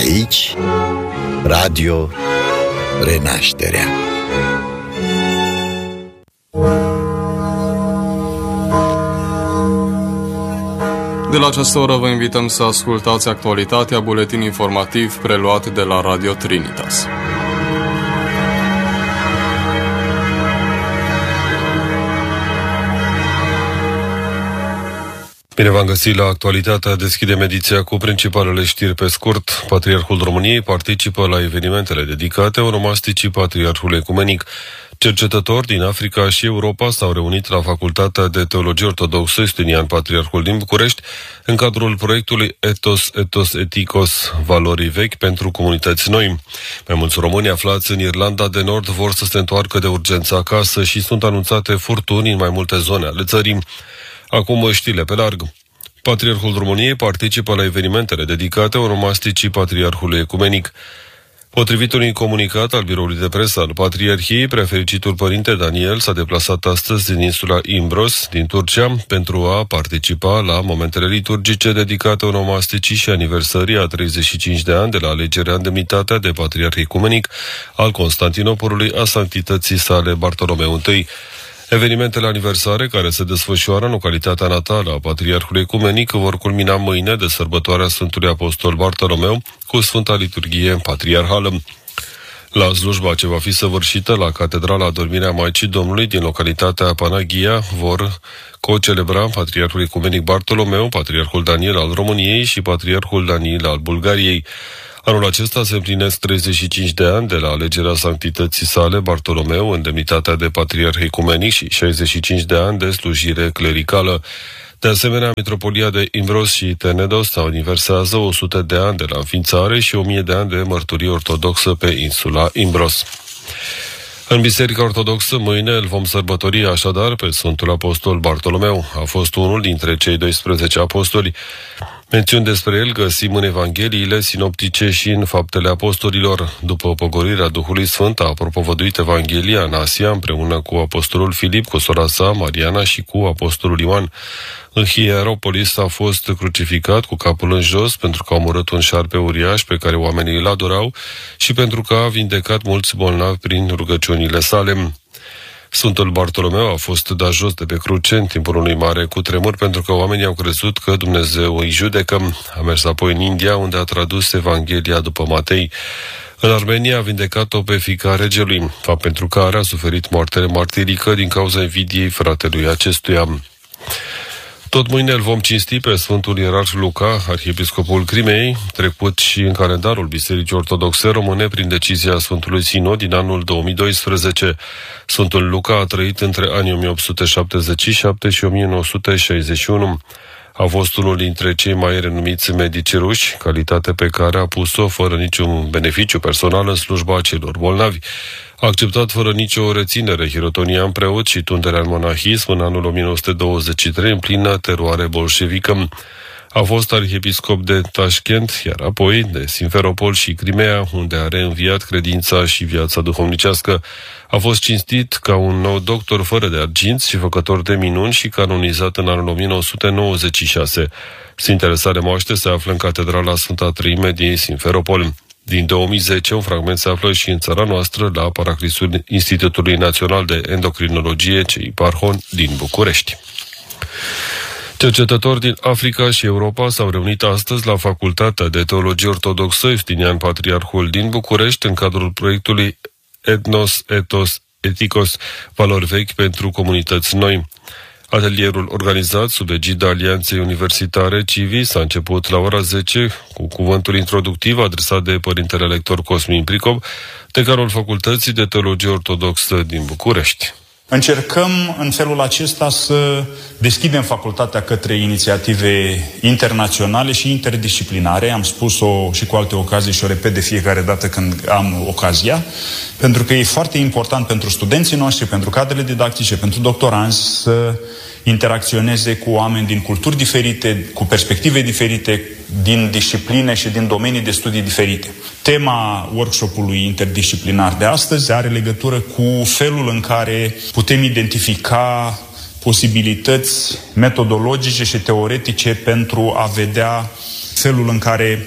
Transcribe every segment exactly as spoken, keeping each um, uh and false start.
Aici, Radio Renașterea. De la această oră vă invităm să ascultați actualitatea, buletin informativ preluat de la Radio Trinitas. Bine v-am găsit la actualitatea. Deschidem ediția cu principalele știri pe scurt. Patriarhul României participă la evenimentele dedicate onomasticii Patriarhului Ecumenic. Cercetători din Africa și Europa s-au reunit la Facultatea de Teologie Ortodoxă Justinian Patriarhul din București în cadrul proiectului Ethos, Ethos Ethikos, Valorii Vechi pentru Comunități Noi. Mai mulți români aflați în Irlanda de Nord vor să se întoarcă de urgență acasă și sunt anunțate furtuni în mai multe zone ale țării. Acum știrile pe larg. Patriarhul României participă la evenimentele dedicate onomasticii Patriarhului Ecumenic. Potrivit unui comunicat al biroului de presă al Patriarhiei, prefericitul părinte Daniel s-a deplasat astăzi din insula Imbros, din Turcia, pentru a participa la momentele liturgice dedicate onomasticii și aniversării a treizeci și cinci de ani de la alegerea în demnitatea de Patriarh Ecumenic al Constantinopolului a sanctității sale Bartolomeu I. Evenimentele aniversare, care se desfășoară în localitatea natală a Patriarhului Ecumenic, vor culmina mâine de sărbătoarea Sfântului Apostol Bartolomeu cu Sfânta Liturghie Patriarhală. La slujba ce va fi săvârșită la Catedrala Adormirea Maicii Domnului din localitatea Panaghia vor co-celebra Patriarhul Ecumenic Bartolomeu, Patriarhul Daniel al României și Patriarhul Daniel al Bulgariei. Anul acesta se împlinesc treizeci și cinci de ani de la alegerea sanctității sale Bartolomeu în demnitatea de Patriarh Ecumenic și șaizeci și cinci de ani de slujire clericală. De asemenea, Mitropolia de Imbros și Tenedos aniversează o sută de ani de la înființare și o mie de ani de mărturie ortodoxă pe insula Imbros. În Biserica Ortodoxă, mâine îl vom sărbători așadar pe Sfântul Apostol Bartolomeu. A fost unul dintre cei doisprezece apostoli. Mențiuni despre el găsim în Evangheliile sinoptice și în Faptele Apostolilor. După pogorirea Duhului Sfânt a propovăduit Evanghelia în Asia împreună cu apostolul Filip, cu sora sa, Mariana, și cu apostolul Ioan. În Hieropolis a fost crucificat cu capul în jos pentru că a omorât un șarpe uriaș pe care oamenii îl adorau și pentru că a vindecat mulți bolnavi prin rugăciunile sale. Sfântul Bartolomeu a fost dat jos de pe cruce în timpul unui mare cutremur pentru că oamenii au crezut că Dumnezeu îi judecă. A mers apoi în India, unde a tradus Evanghelia după Matei. În Armenia a vindecat-o pe fiica regelui, fapt pentru care a suferit moarte martirică din cauza invidiei fratelui acestuia. Tot mâine îl vom cinsti pe Sfântul Ierarh Luca, arhiepiscopul Crimeei, trecut și în calendarul Bisericii Ortodoxe Române prin decizia Sfântului Sinod din anul două mii doisprezece. Sfântul Luca a trăit între anii o mie opt sute șaptezeci și șapte și o mie nouă sute șaizeci și unu. A fost unul dintre cei mai renumiți medici ruși, calitate pe care a pus-o fără niciun beneficiu personal în slujba celor bolnavi. A acceptat fără nicio reținere hirotonia în preot și tunderea în monahism în anul o mie nouă sute douăzeci și trei în plină teroare bolșevică. A fost arhiepiscop de Tashkent, iar apoi de Simferopol și Crimea, unde a reînviat credința și viața duhovnicească. A fost cinstit ca un nou doctor fără de arginți și făcător de minuni și canonizat în anul o mie nouă sute nouăzeci și șase. Sfintele sale moaște se află în Catedrala Sfânta Treime din Simferopol. Din două mii zece, un fragment se află și în țara noastră, la Paraclisul Institutului Național de Endocrinologie, C I Parhon, din București. Cercetători din Africa și Europa s-au reunit astăzi la Facultatea de Teologie Ortodoxă Justinian Patriarhul din București în cadrul proiectului Ethnos, Ethos, Ethikos, Valori Vechi pentru Comunități Noi. Atelierul organizat sub egida Alianței Universitare Civi s-a început la ora zece cu cuvântul introductiv adresat de părintele lector Cosmin Pricob, decanul Facultății de Teologie Ortodoxă din București. Încercăm în felul acesta să deschidem facultatea către inițiative internaționale și interdisciplinare. Am spus-o și cu alte ocazii și o repet de fiecare dată când am ocazia, pentru că e foarte important pentru studenții noștri, pentru cadrele didactice, pentru doctoranzi să interacționeze cu oameni din culturi diferite, cu perspective diferite, din discipline și din domenii de studii diferite. Tema workshop-ului interdisciplinar de astăzi are legătură cu felul în care putem identifica posibilități metodologice și teoretice pentru a vedea felul în care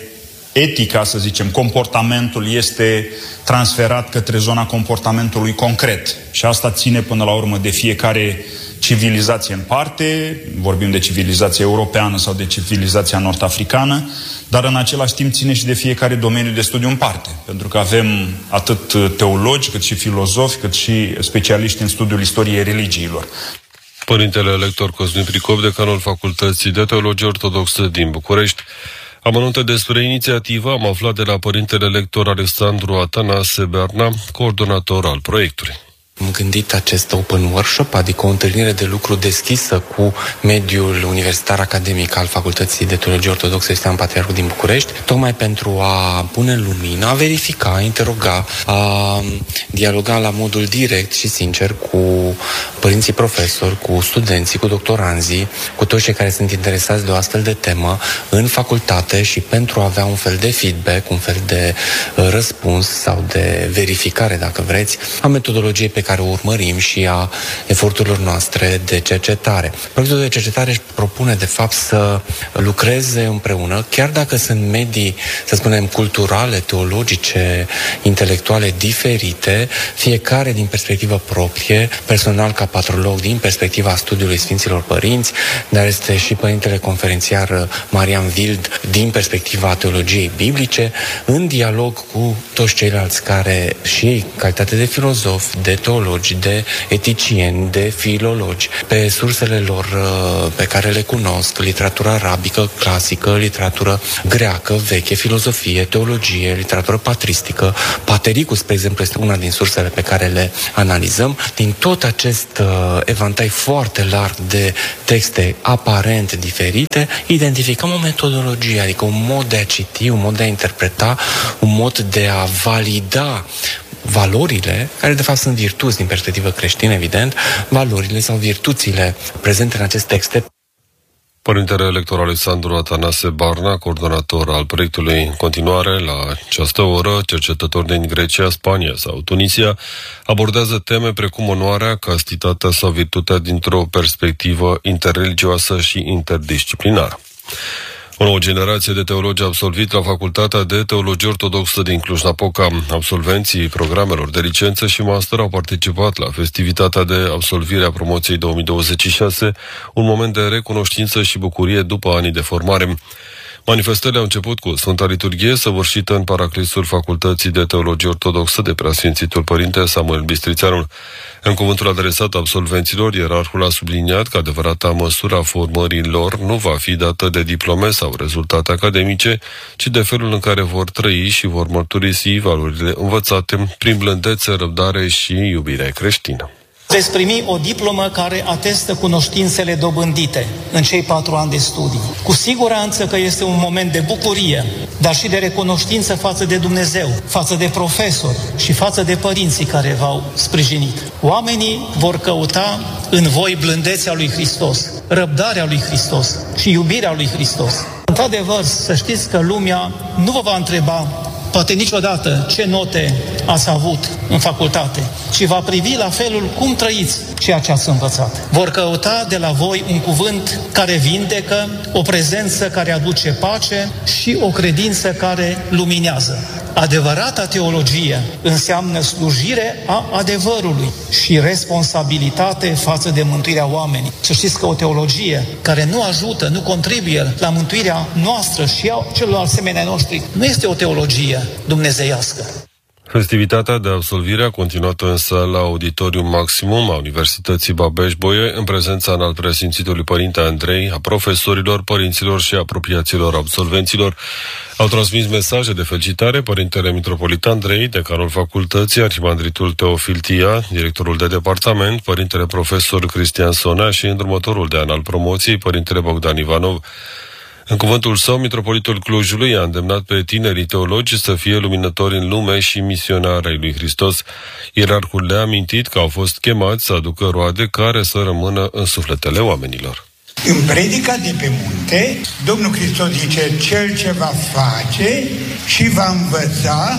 etica, să zicem, comportamentul este transferat către zona comportamentului concret. Și asta ține până la urmă de fiecare civilizație în parte, vorbim de civilizația europeană sau de civilizația nord-africană, dar în același timp ține și de fiecare domeniu de studiu în parte. Pentru că avem atât teologi, cât și filozofi, cât și specialiști în studiul istoriei religiilor. Părintele lector Cosmin Pricop, decanul Facultății de Teologie Ortodoxă din București. Amănunte despre inițiativă am aflat de la părintele lector Alexandru Atanase Barna, coordonator al proiectului. Am gândit acest open workshop, adică o întâlnire de lucru deschisă cu mediul universitar academic al Facultății de Teologie Ortodoxă Cristian Patriarhul din București, tocmai pentru a pune în lumină, a verifica, a interroga, a dialoga la modul direct și sincer cu părinții profesori, cu studenții, cu doctoranzii, cu toți cei care sunt interesați de o astfel de temă în facultate și pentru a avea un fel de feedback, un fel de răspuns sau de verificare, dacă vreți, a metodologiei pe care care o urmărim și a eforturilor noastre de cercetare. Proiectul de cercetare își propune, de fapt, să lucreze împreună, chiar dacă sunt medii, să spunem, culturale, teologice, intelectuale diferite, fiecare din perspectivă proprie, personal ca patrolog din perspectiva studiului Sfinților Părinți, dar este și părintele conferențiar Marian Wild din perspectiva teologiei biblice, în dialog cu toți ceilalți care și ei, calitate de filozofi, de teologi, de eticieni, de filologi, pe sursele lor pe care le cunosc, literatura arabică clasică, literatură greacă veche, filozofie, teologie, literatură patristică. Patericus, spre exemplu, este una din sursele pe care le analizăm. Din tot acest uh, evantai foarte larg de texte aparent diferite, identificăm o metodologie, adică un mod de a citi, un mod de a interpreta, un mod de a valida valorile, care de fapt sunt virtuți din perspectivă creștină, evident, valorile sau virtuțile prezente în aceste texte. Părintele elector Alexandru Atanase Barna, coordonator al proiectului în continuare, la această oră, cercetători din Grecia, Spania sau Tunisia, abordează teme precum onoarea, castitatea sau virtutea dintr-o perspectivă interreligioasă și interdisciplinară. O nouă generație de teologi a absolvit la Facultatea de Teologie Ortodoxă din Cluj-Napoca. Absolvenții programelor de licență și master au participat la festivitatea de absolvire a promoției două mii douăzeci și șase, un moment de recunoștință și bucurie după anii de formare. Manifestările au început cu Sfânta Liturghie, săvârșită în paraclisul Facultății de Teologie Ortodoxă de Preasfințitul Părinte Samuel Bistrițeanul. În cuvântul adresat absolvenților, ierarhul a subliniat că adevărata măsură a formării lor nu va fi dată de diplome sau rezultate academice, ci de felul în care vor trăi și vor mărturisi valorile învățate prin blândețe, răbdare și iubire creștină. Veți primi o diplomă care atestă cunoștințele dobândite în cei patru ani de studii. Cu siguranță că este un moment de bucurie, dar și de recunoștință față de Dumnezeu, față de profesori și față de părinții care v-au sprijinit. Oamenii vor căuta în voi blândețea lui Hristos, răbdarea lui Hristos și iubirea lui Hristos. Într-adevăr, să știți că lumea nu vă va întreba poate niciodată ce note ați avut în facultate, ci va privi la felul cum trăiți ceea ce ați învățat. Vor căuta de la voi un cuvânt care vindecă, o prezență care aduce pace și o credință care luminează. Adevărata teologie înseamnă slujire a adevărului și responsabilitate față de mântuirea oamenilor. Să știți că o teologie care nu ajută, nu contribuie la mântuirea noastră și a celor asemenea noștri, nu este o teologie dumnezeiască. Festivitatea de absolvire a continuat în sala Auditorium Maximum a Universității Babeș-Bolyai, în prezența înalt preasfințitului Părinte Andrei, a profesorilor, părinților și apropiaților absolvenților. Au transmis mesaje de felicitare Părintele Mitropolit Andrei, decanul facultății, arhimandritul Teofil Tia, directorul de departament, Părintele profesor Cristian Sonea și îndrumătorul de an al promoției, Părintele Bogdan Ivanov. În cuvântul său, Mitropolitul Clujului a îndemnat pe tinerii teologi să fie luminători în lume și misionari ai lui Hristos. Ierarhul le-a amintit că au fost chemați să aducă roade care să rămână în sufletele oamenilor. În predica de pe munte, Domnul Hristos zice, cel ce va face și va învăța,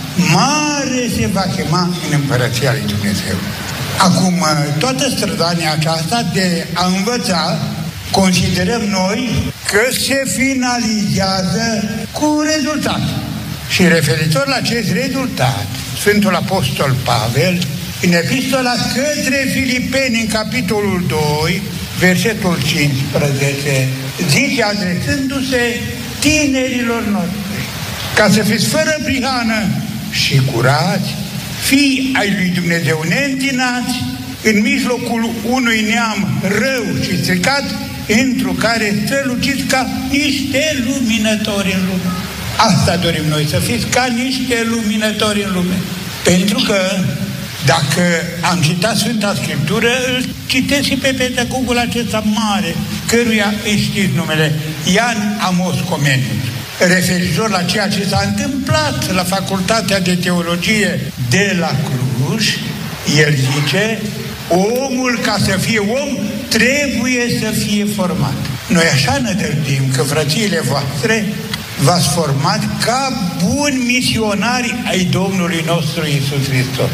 mare se va chema în Împărăția lui Dumnezeu. Acum, toată strădania aceasta de a învăța, considerăm noi că se finalizează cu rezultate. rezultat. Și referitor la acest rezultat, Sfântul Apostol Pavel, în epistola către Filipeni, în capitolul doi, versetul cincisprezece, zice, adresându-se tinerilor noștri, ca să fiți fără prihană și curați, fii ai lui Dumnezeu neîntinați, în mijlocul unui neam rău și stricat, întru care străluciți ca niște luminători în lume. Asta dorim noi, să fiți ca niște luminători în lume. Pentru că dacă am citat Sfânta Scriptură, îl citesc și pe pedagogul acesta mare, căruia îi știți numele, Ioan Amos Comenius, referitor la ceea ce s-a întâmplat la Facultatea de Teologie de la Cluj. El zice, omul, ca să fie om, trebuie să fie format. Noi așa ne dăruim că frățiile voastre v-ați format ca buni misionari ai Domnului nostru Iisus Hristos.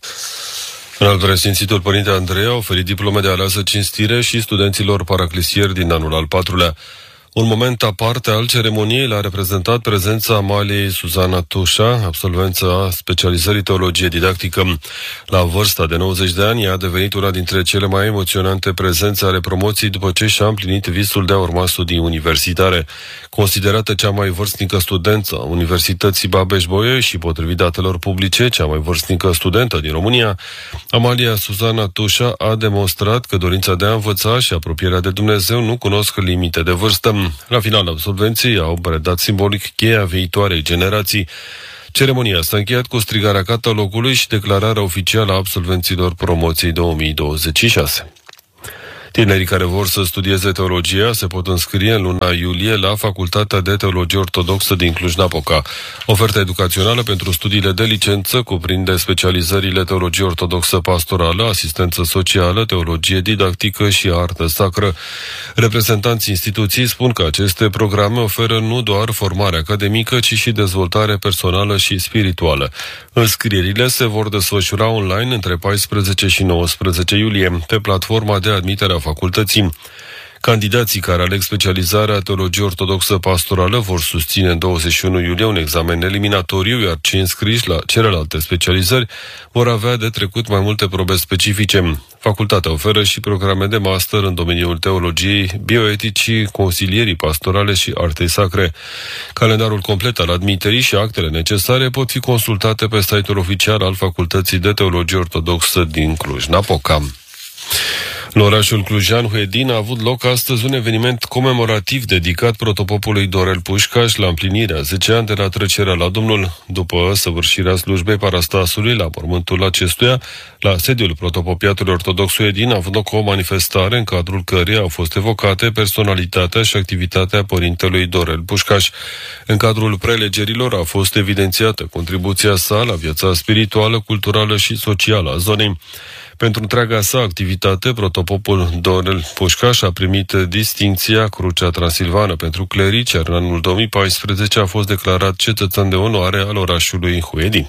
În al preasfințitul Părinte Andrei a oferit diplome de aleasă cinstire și studenților paraclisieri din anul al patrulea. Un moment aparte al ceremoniei l-a reprezentat prezența Amaliei Suzana Tușa, absolvența specializării teologie didactică. La vârsta de nouăzeci de ani, ea a devenit una dintre cele mai emoționante prezențe ale promoției după ce și-a împlinit visul de a urma studii universitare. Considerată cea mai vârstnică studență a Universității Babeș-Bolyai și, potrivit datelor publice, cea mai vârstnică studentă din România, Amalia Suzana Tușa a demonstrat că dorința de a învăța și apropierea de Dumnezeu nu cunosc limite de vârstă. La finalul absolvenției au predat simbolic cheia viitoarei generații. Ceremonia s-a încheiat cu strigarea catalogului și declararea oficială a absolvenților promoției două mii douăzeci și șase. Tinerii care vor să studieze teologia se pot înscrie în luna iulie la Facultatea de Teologie Ortodoxă din Cluj-Napoca. Oferta educațională pentru studiile de licență cuprinde specializările teologie ortodoxă pastorală, asistență socială, teologie didactică și artă sacră. Reprezentanții instituției spun că aceste programe oferă nu doar formare academică, ci și dezvoltare personală și spirituală. Înscrierile se vor desfășura online între paisprezece și nouăsprezece iulie pe platforma de admitere a facultății. Candidații care aleg specializarea teologie ortodoxă pastorală vor susține în douăzeci și unu iulie un examen eliminatoriu, iar cei înscriși la celelalte specializări vor avea de trecut mai multe probe specifice. Facultatea oferă și programe de master în domeniul teologiei, bioeticii, consilierii pastorale și artei sacre. Calendarul complet al admiterii și actele necesare pot fi consultate pe site-ul oficial al Facultății de Teologie Ortodoxă din Cluj-Napoca. În orașul clujan Huedin a avut loc astăzi un eveniment comemorativ dedicat protopopului Dorel Pușcaș la împlinirea zece ani de la trecerea la Domnul. După săvârșirea slujbei parastasului la mormântul acestuia, la sediul protopopiatului ortodox Huedin a avut loc o manifestare în cadrul căreia au fost evocate personalitatea și activitatea părintelui Dorel Pușcaș. În cadrul prelegerilor a fost evidențiată contribuția sa la viața spirituală, culturală și socială a zonei. Pentru întreaga sa activitate, protopopul Dorel Pușcaș a primit distincția Crucea Transilvană pentru clerici, iar în anul două mii paisprezece a fost declarat cetățean de onoare al orașului Huedin.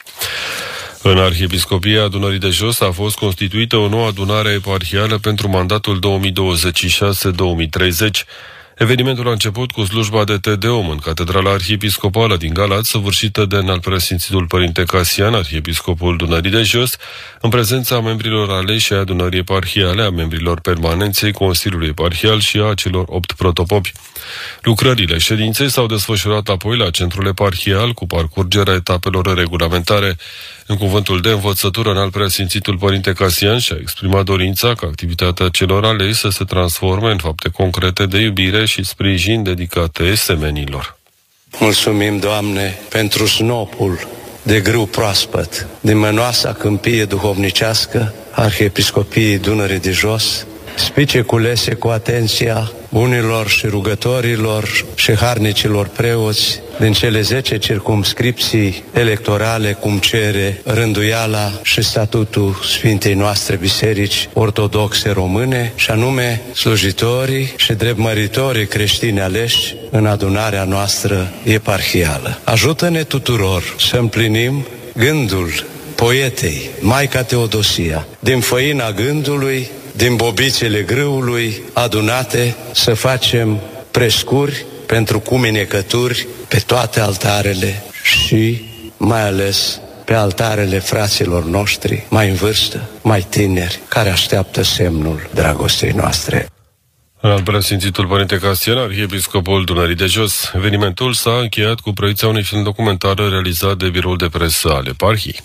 În Arhiepiscopia Dunării de Jos a fost constituită o nouă adunare eparhială pentru mandatul două mii douăzeci și șase două mii treizeci. Evenimentul a început cu slujba de Te Deum în Catedrala Arhiepiscopală din Galați, săvârșită de Înalt Preasfințitul Părinte Casian, Arhiepiscopul Dunării de Jos, în prezența membrilor aleși ai adunării eparhiale, a membrilor permanenței Consiliului Eparhial și a celor opt protopopi. Lucrările ședinței s-au desfășurat apoi la Centrul Eparhial cu parcurgerea etapelor regulamentare. În cuvântul de învățătură, Înalt Preasfințitul Părinte Casian și-a exprimat dorința ca activitatea celor aleși să se transforme în fapte concrete de iubire și sprijin dedicate semenilor. Mulțumim, Doamne, pentru snopul de grâu proaspăt din mănoasa câmpie duhovnicească Arhiepiscopiei Dunării de Jos, spice culese cu atenția unilor și rugătorilor și harnicilor preoți din cele zece circumscripții electorale, cum cere rânduiala și statutul Sfintei noastre Biserici Ortodoxe Române, și anume slujitorii și dreptmăritorii creștini aleși în adunarea noastră eparhială. Ajută-ne tuturor să împlinim gândul poetei Maica Teodosia, din făina gândului, din bobițele grâului adunate, să facem prescuri pentru cuminecături pe toate altarele și mai ales pe altarele fraților noștri mai în vârstă, mai tineri, care așteaptă semnul dragostei noastre. Al preasfințitul Părinte Castian, arhiepiscopul Dunării de Jos. Evenimentul s-a încheiat cu proiecția unui film documentar realizat de biroul de presă al eparhiei.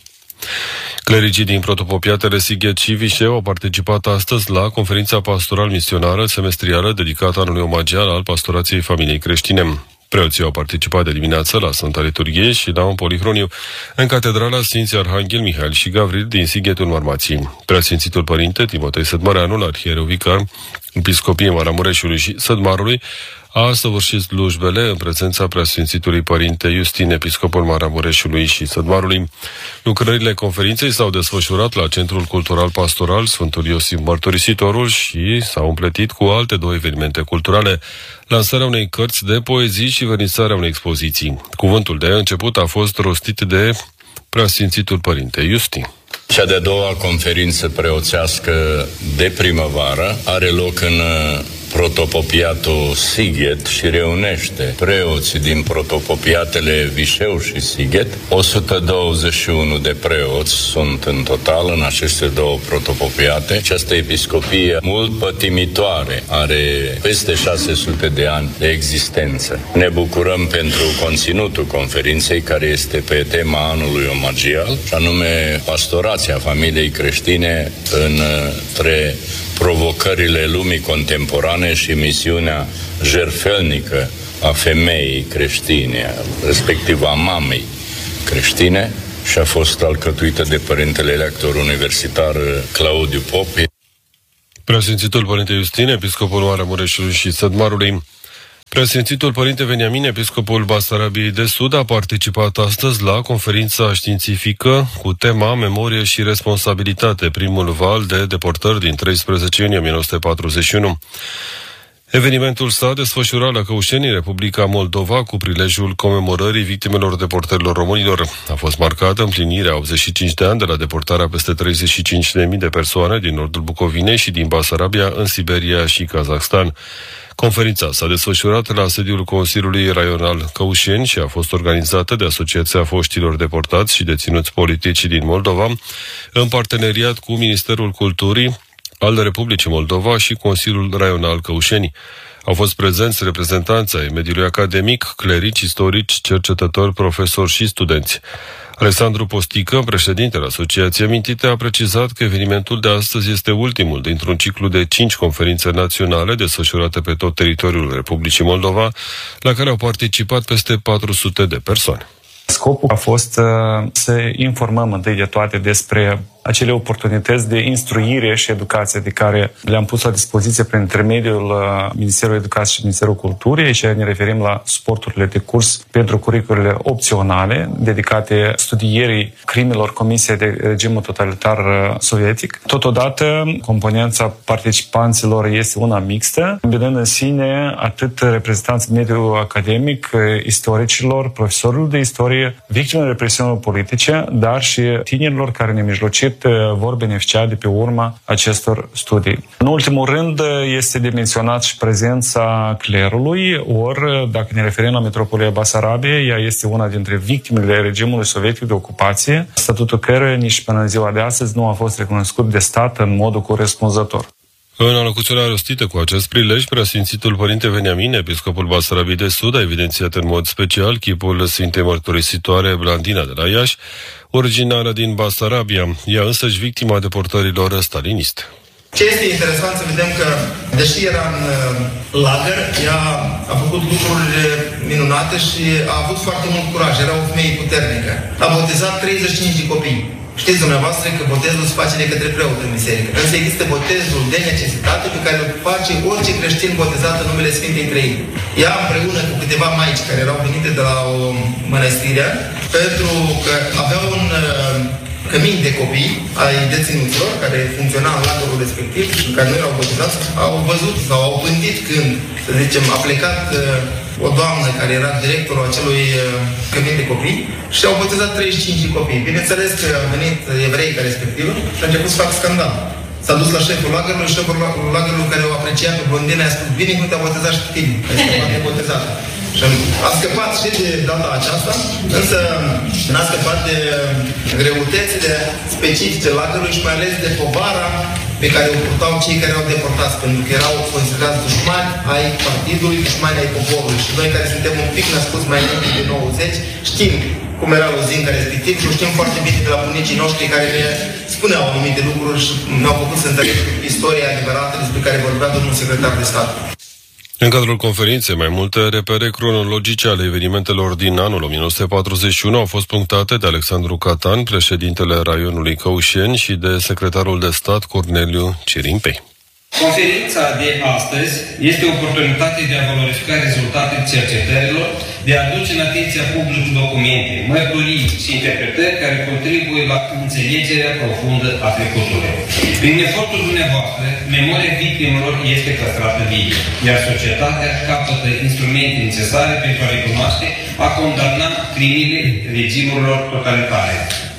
Clericii din protopopiatele Sighet și Vișeu au participat astăzi la conferința pastoral-misionară semestrială dedicată anului omagial al pastorației familiei creștine. Preoții au participat de dimineață la Sfânta Liturghie și la un polihroniu în Catedrala Sfinții Arhanghel Mihail și Gavril din Sighetul Marmației. Preasfințitul Părinte Timotei Sădmăreanu, arhiereu vicar, episcopiei Maramureșului și Sădmarului, a săvârșit slujbele în prezența preasfințitului Părinte Iustin, episcopul Maramureșului și Sădmarului. Lucrările conferinței s-au desfășurat la Centrul Cultural Pastoral Sfântul Iosif Mărturisitorul și s-au împletit cu alte două evenimente culturale, lansarea unei cărți de poezii și vernisarea unei expoziții. Cuvântul de început a fost rostit de preasfințitul Părinte Iustin. Cea de-a doua conferință preoțească de primăvară are loc în protopopiatul Sighet și reunește preoții din protopopiatele Vișeu și Sighet. o sută douăzeci și unu de preoți sunt în total în aceste două protopopiate. Această episcopie mult pătimitoare are peste șase sute de ani de existență. Ne bucurăm pentru conținutul conferinței, care este pe tema anului omagial, și anume pastorația familiei creștine între provocările lumii contemporane și misiunea jertfelnică a femeii creștine, respectiv a mamei creștine, și a fost alcătuită de părintele lector universitar Claudiu Popi. Preasfințitul Părinte Iustin, episcopul Maramureșului și Sădmarului. Preasfințitul Părinte Veniamin, episcopul Basarabiei de Sud, a participat astăzi la conferința științifică cu tema Memorie și responsabilitate, primul val de deportări din treisprezece iunie o mie nouă sute patruzeci și unu. Evenimentul s-a desfășurat la Căușeni, Republica Moldova, cu prilejul comemorării victimelor deportărilor românilor. A fost marcată împlinirea optzeci și cinci de ani de la deportarea peste treizeci și cinci de mii de persoane din nordul Bucovinei și din Basarabia în Siberia și Kazakhstan. Conferința s-a desfășurat la sediul Consiliului Raional Căușeni și a fost organizată de Asociația Foștilor Deportați și Deținuți Politici din Moldova, în parteneriat cu Ministerul Culturii al Republicii Moldova și Consiliul Raional Căușeni. Au fost prezenți reprezentanți ai mediului academic, clerici, istorici, cercetători, profesori și studenți. Alexandru Postică, președintele Asociației amintite, a precizat că evenimentul de astăzi este ultimul dintr-un ciclu de cinci conferințe naționale desfășurate pe tot teritoriul Republicii Moldova, la care au participat peste patru sute de persoane. Scopul a fost uh, să informăm întâi de toate despre acele oportunități de instruire și educație de care le-am pus la dispoziție prin intermediul uh, Ministerului Educației și Ministerul Culturii, și ne referim la sporturile de curs pentru curriculele opționale dedicate studierii crimelor comise de regimul totalitar uh, sovietic. Totodată, componența participanților este una mixtă, îmbinând în sine atât reprezentanții mediului academic, istoricilor, profesorilor de istorie, victimele represiunilor politice, dar și tinerilor care nemijlocit vor beneficia de pe urma acestor studii. În ultimul rând, este de menționat și prezența clerului, ori, dacă ne referim la metropolia Basarabiei, ea este una dintre victimele regimului sovietic de ocupație, statutul căruia nici până în ziua de astăzi nu a fost recunoscut de stat în modul corespunzător. În alocuțiunea rostită cu acest prilej, preasfințitul Părinte Veniamin, episcopul Basarabiei de Sud, a evidențiat în mod special chipul Sfintei Mărturisitoare Blandina de la Iași, originară din Basarabia, ea însăși victima deportărilor staliniste. Ce este interesant să vedem că, deși era în lagăr, ea a făcut lucruri minunate și a avut foarte mult curaj, era o femeie puternică. A botezat treizeci și cinci de copii. Știți dumneavoastră că botezul se face de către preot în biserică. Însă există botezul de necesitate pe care îl face orice creștin botezat în numele Sfintei Treimi. Ea împreună cu câteva maici care erau venite de la o mănăstire, pentru că avea un uh, cămin de copii ai deținuților care funcționa în lagărul respectiv și care nu erau botezați, au văzut sau au gândit când, să zicem, a plecat uh, o doamnă care era directorul acelui uh, cămin de copii și au botezat treizeci și cinci de copii. Bineînțeles că au venit evreii ca respectiv și au început să facă scandal. S-a dus la șeful lagărului, șeful lagărului care o aprecia pe blondina, i-a spus, bine cum te-a botezat și pe tine, ai scăpat nebotezat. Și a scăpat și de data aceasta, însă n-a scăpat de greutățile specifice lagărului și mai ales de povara pe care o purtau cei care au deportați, pentru că erau considerați dușmani ai partidului, dușmani ai poporului. Și noi care suntem un pic născuți mai înainte de nouăzeci, știm cum era lozinca respectiv și știm foarte bine de la bunicii noștri care ne spuneau anumite lucruri și ne-au făcut să înțelegem istoria adevărată despre care vorbea domnul secretar de stat. În cadrul conferinței, mai multe repere cronologice ale evenimentelor din anul o mie nouă sute patruzeci și unu au fost punctate de Alexandru Catan, președintele raionului Căușeni, și de secretarul de stat Corneliu Cirimpei. Conferința de astăzi este o oportunitate de a valorifica rezultatele cercetărilor, de a aduce în atenția publicului documente, mărturii și interpretări care contribuie la înțelegerea profundă a trecutului. Prin efortul dumneavoastră, memoria victimelor este păstrată vie, iar societatea capătă instrumente necesare pentru a recunoaște, a condamna crimele regimurilor totalitare.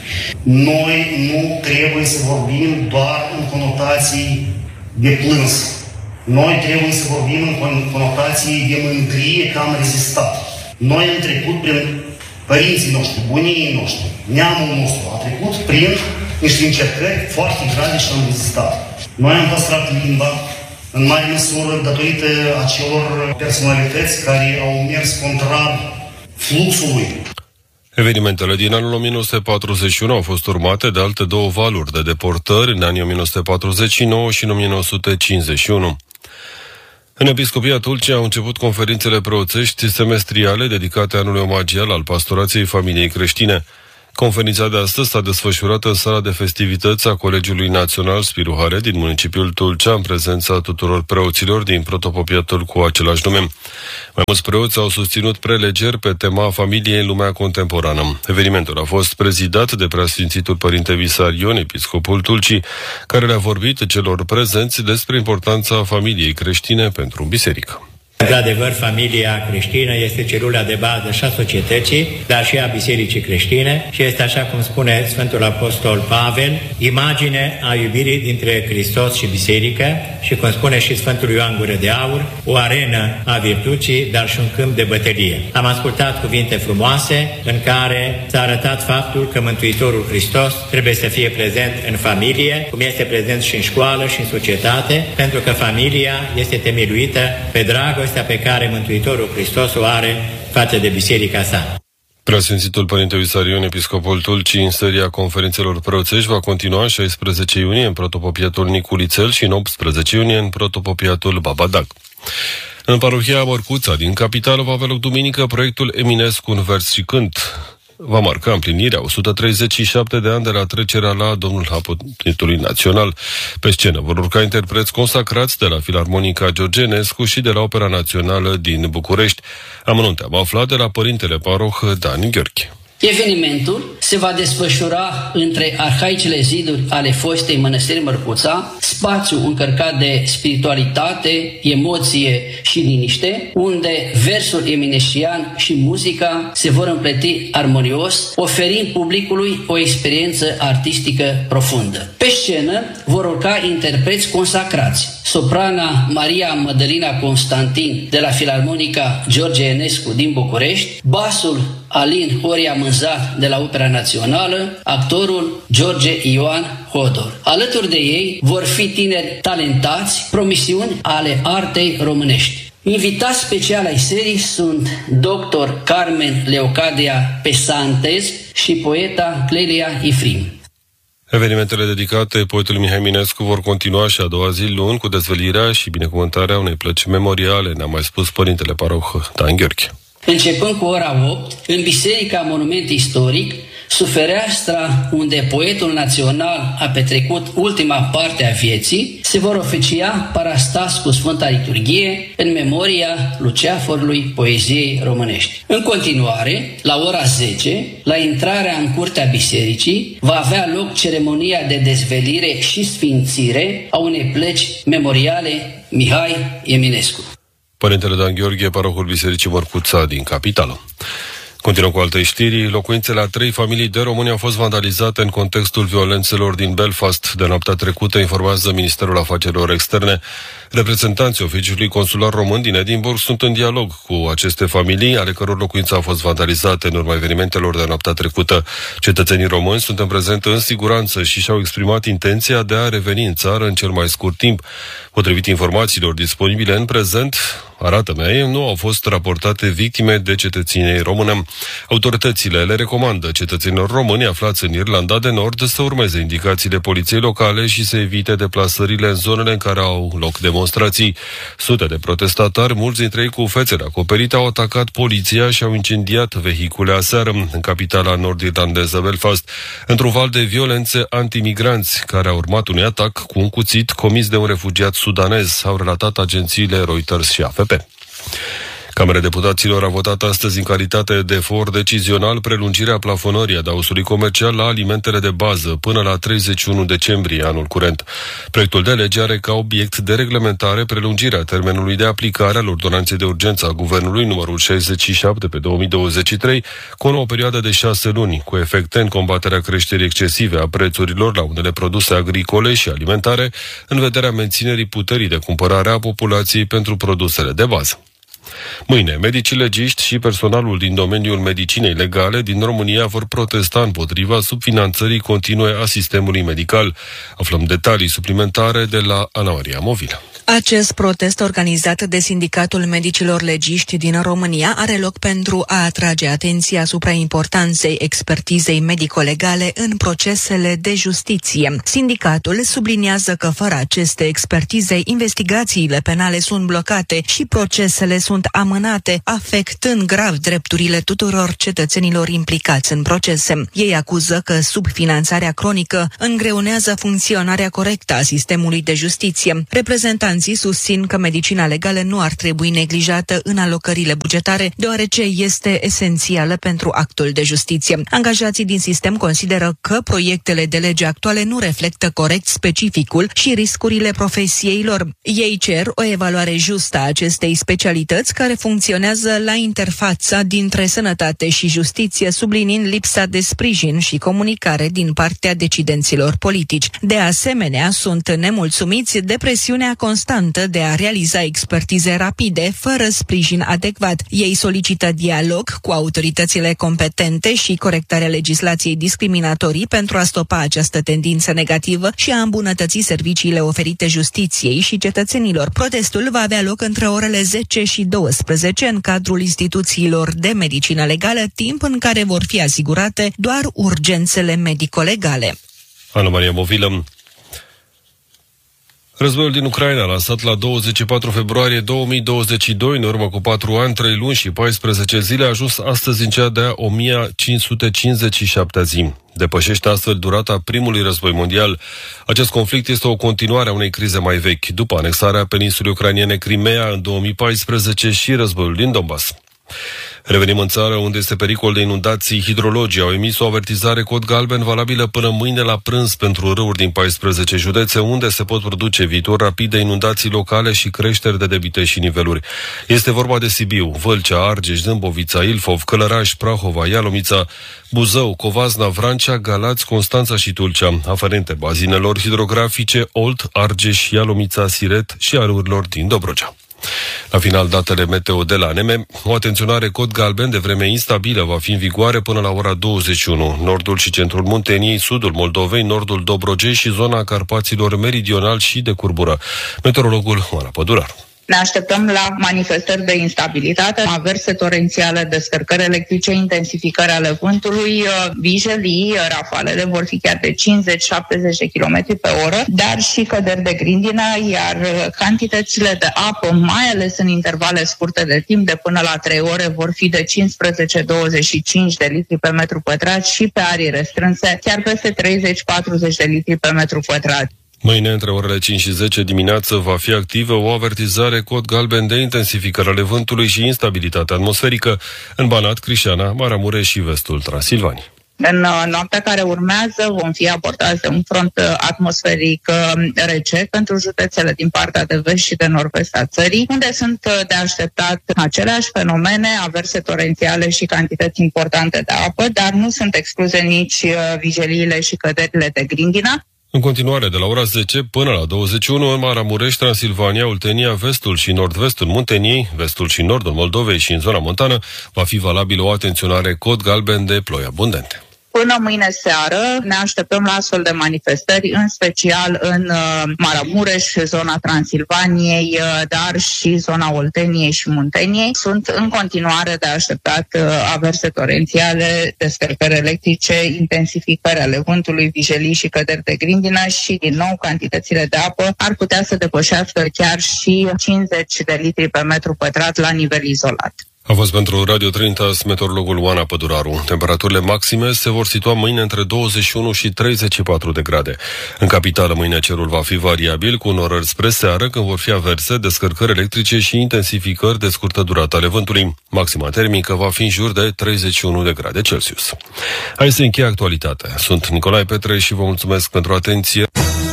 Noi nu trebuie să vorbim doar în conotații de plâns. Noi trebuie să vorbim în conotații de mândrie că am rezistat. Noi am trecut prin părinții noștri, bunii noștri, neamul nostru a trecut prin niște încercări foarte grave și am rezistat. Noi am păstrat limba în mare măsură datorită acelor personalități care au mers contrar fluxului. Evenimentele din anul o mie nouă sute patruzeci și unu au fost urmate de alte două valuri de deportări în anii o mie nouă sute patruzeci și nouă și în o mie nouă sute cincizeci și unu. În Episcopia Tulcea au început conferințele preoțești semestriale dedicate anului omagial al pastorației familiei creștine. Conferința de astăzi s-a desfășurat în sala de festivități a Colegiului Național Spiru Hare din municipiul Tulcea, în prezența tuturor preoților din protopopiatul cu același nume. Mai mulți preoți au susținut prelegeri pe tema familiei în lumea contemporană. Evenimentul a fost prezidat de preasfințitul Părinte Visarion, episcopul Tulcii, care le-a vorbit celor prezenți despre importanța familiei creștine pentru biserică. Într-adevăr, familia creștină este celula de bază și a societății, dar și a bisericii creștine și este, așa cum spune Sfântul Apostol Pavel, imagine a iubirii dintre Hristos și biserică și, cum spune și Sfântul Ioan Gură de Aur, o arenă a virtuții, dar și un câmp de bătălie. Am ascultat cuvinte frumoase în care s-a arătat faptul că Mântuitorul Hristos trebuie să fie prezent în familie, cum este prezent și în școală și în societate, pentru că familia este temeluită pe dragoste pe care Mântuitorul Hristos o are față de biserica sa. Preasfințitul Părinte Visarion, episcopul Tulcii, în seria conferințelor preoțești, va continua în șaisprezece iunie în protopopiatul Niculițel și în optsprezece iunie în protopopiatul Babadag. În parohia Mărcuța din capitală va avea loc duminică proiectul Eminescu în vers și cânt. Va marca împlinirea o sută treizeci și șapte de ani de la trecerea la Domnul Apostolului Național. Pe scenă vor urca interpreți consacrați de la Filarmonica George Enescu și de la Opera Națională din București. Amănunte am aflat de la părintele paroh Dan Gheorghe. Evenimentul se va desfășura între arhaicele ziduri ale fostei mănăstiri Mărcuța, spațiu încărcat de spiritualitate, emoție și liniște, unde versul eminescian și muzica se vor împleti armonios, oferind publicului o experiență artistică profundă. Pe scenă vor urca interpreți consacrați: soprana Maria Mădălina Constantin de la Filarmonica George Enescu din București, basul Alin Horia Mânzat de la Opera Națională, actorul George Ioan Hodor. Alături de ei vor fi tineri talentați, promisiuni ale artei românești. Invitați special ai serii sunt doctor Carmen Leocadia Pesantez și poeta Clelia Ifrim. Evenimentele dedicate poetului Mihai Eminescu vor continua și a doua zi luni cu dezvăluirea și binecuvântarea unei plăci memoriale, ne-a mai spus părintele paroh Dan Gheorghe. Începând cu ora opt, în Biserica Monument Istoric, sub fereastra unde poetul național a petrecut ultima parte a vieții, se vor oficia parastas cu Sfânta Liturghie în memoria luceafărului poeziei românești. În continuare, la ora zece, la intrarea în curtea bisericii, va avea loc ceremonia de dezvelire și sfințire a unei plăci memoriale Mihai Eminescu. Părintele Dan Gheorghe, parohul Bisericii Mărcuța din capitală. Continuăm cu alte știri. Locuințele a trei familii de români au fost vandalizate în contextul violențelor din Belfast de noaptea trecută, informează Ministerul Afacerilor Externe. Reprezentanții oficiului consular român din Edinburgh sunt în dialog cu aceste familii, ale căror locuințe au fost vandalizate în urma evenimentelor de noaptea trecută. Cetățenii români sunt în prezent în siguranță și și-au exprimat intenția de a reveni în țară în cel mai scurt timp. Potrivit informațiilor disponibile în prezent, arată mea, nu au fost raportate victime de cetățenie română. Autoritățile le recomandă cetățenilor români aflați în Irlanda de Nord să urmeze indicațiile poliției locale și să evite deplasările în zonele în care au loc demonstrații. Sute de protestatari, mulți dintre ei cu fețele acoperite, au atacat poliția și au incendiat vehicule aseară în capitala nord-irlandeză Belfast, într-un val de violențe antimigranți care a urmat unui atac cu un cuțit comis de un refugiat sudanez, au relatat agențiile Reuters și A F P. Camera Deputaților a votat astăzi în calitate de for decizional prelungirea plafonării adaosului comercial la alimentele de bază până la treizeci și unu decembrie anul curent. Proiectul de lege are ca obiect de reglementare prelungirea termenului de aplicare al ordonanței de urgență a Guvernului numărul șaizeci și șapte pe două mii douăzeci și trei cu o nouă perioadă de șase luni, cu efecte în combaterea creșterii excesive a prețurilor la unele produse agricole și alimentare, în vederea menținerii puterii de cumpărare a populației pentru produsele de bază. Mâine, medicii legiști și personalul din domeniul medicinei legale din România vor protesta împotriva subfinanțării continue a sistemului medical. Aflăm detalii suplimentare de la Ana Maria Movilă. Acest protest organizat de Sindicatul Medicilor Legiști din România are loc pentru a atrage atenția asupra importanței expertizei medico-legale în procesele de justiție. Sindicatul subliniază că fără aceste expertize, investigațiile penale sunt blocate și procesele sunt amânate, afectând grav drepturile tuturor cetățenilor implicați în procese. Ei acuză că subfinanțarea cronică îngreunează funcționarea corectă a sistemului de justiție. Reprezentanții susțin că medicina legală nu ar trebui neglijată în alocările bugetare, deoarece este esențială pentru actul de justiție. Angajații din sistem consideră că proiectele de lege actuale nu reflectă corect specificul și riscurile profesiei lor. Ei cer o evaluare justă a acestei specialități care funcționează la interfața dintre sănătate și justiție, subliniind lipsa de sprijin și comunicare din partea decidenților politici. De asemenea, sunt nemulțumiți de presiunea constantă de a realiza expertize rapide, fără sprijin adecvat. Ei solicită dialog cu autoritățile competente și corectarea legislației discriminatorii pentru a stopa această tendință negativă și a îmbunătăți serviciile oferite justiției și cetățenilor. Protestul va avea loc între orele zece și douăsprezece în cadrul instituțiilor de medicină legală, timp în care vor fi asigurate doar urgențele medico-legale. Ana Maria Movilă. Războiul din Ucraina, lansat la douăzeci și patru februarie două mii douăzeci și doi, în urmă cu patru ani, trei luni și paisprezece zile, a ajuns astăzi în cea de-a o mie cinci sute cincizeci și șaptea zi. Depășește astfel durata primului război mondial. Acest conflict este o continuare a unei crize mai vechi, după anexarea peninsulei ucrainene Crimea în două mii paisprezece și războiul din Donbass. Revenim în țară, unde este pericol de inundații. Hidrologii au emis o avertizare cod galben valabilă până mâine la prânz pentru râuri din paisprezece județe, unde se pot produce viitor rapid de inundații locale și creșteri de debite și niveluri. Este vorba de Sibiu, Vâlcea, Argeș, Dâmbovița, Ilfov, Călăraș, Prahova, Ialomița, Buzău, Covasna, Vrancea, Galați, Constanța și Tulcea, aferente bazinelor hidrografice Olt, Argeș, Ialomița, Siret și a râurilor din Dobrogea. La final, datele meteo de la A N M. O atenționare cod galben de vreme instabilă va fi în vigoare până la ora douăzeci și unu. Nordul și centrul Munteniei, sudul Moldovei, nordul Dobrogei și zona Carpaților meridional și de curbură. Meteorologul Oana Păduraru. Ne așteptăm la manifestări de instabilitate, averse torențiale, descărcări electrice, intensificări ale vântului, vijelii, rafalele vor fi chiar de cincizeci șaptezeci de kilometri pe oră, dar și căderi de grindină, iar cantitățile de apă, mai ales în intervale scurte de timp, de până la trei ore, vor fi de cincisprezece douăzeci și cinci de litri pe metru pătrat și pe arii restrânse, chiar peste treizeci patruzeci de litri pe metru pătrat. Mâine, între orele cinci și zece dimineață, va fi activă o avertizare cod galben de intensificare ale vântului și instabilitate atmosferică în Banat, Crișana, Maramureș și vestul Transilvaniei. În noaptea care urmează vom fi abordați de un front atmosferic rece pentru județele din partea de vest și de nord-vest a țării, unde sunt de așteptat aceleași fenomene, averse torențiale și cantități importante de apă, dar nu sunt excluse nici vijeliile și căderile de grindină. În continuare, de la ora zece până la douăzeci și unu, în Maramureș, Transilvania, Oltenia, vestul și nord-vestul Munteniei, vestul și nordul Moldovei și în zona montană, va fi valabilă o atenționare cod galben de ploi abundente. Până mâine seară ne așteptăm la astfel de manifestări, în special în uh, Maramureș, zona Transilvaniei, uh, dar și zona Olteniei și Munteniei. Sunt în continuare de așteptat uh, averse torențiale, descărcări electrice, intensificări ale vântului, vijelii și căderi de grindină și, din nou, cantitățile de apă ar putea să depășească chiar și cincizeci de litri pe metru pătrat la nivel izolat. A fost pentru Radio Trinitas meteorologul Oana Păduraru. Temperaturile maxime se vor situa mâine între douăzeci și unu și treizeci și patru de grade. În capitală mâine cerul va fi variabil, cu norări spre seară, când vor fi averse, descărcări electrice și intensificări de scurtă durată ale vântului. Maxima termică va fi în jur de treizeci și unu de grade Celsius. Hai să încheie actualitatea. Sunt Nicolae Petre și vă mulțumesc pentru atenție.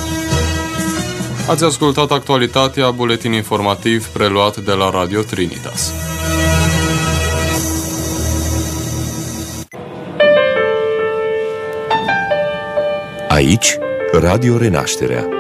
Ați ascultat actualitatea, buletin informativ preluat de la Radio Trinitas. Aici, Radio Renașterea.